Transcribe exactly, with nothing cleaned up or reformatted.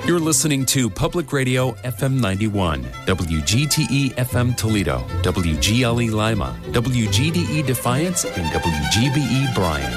You're listening to Public Radio F M ninety-one, W G T E F M Toledo, W G L E Lima, W G D E Defiance, and W G B E Bryan.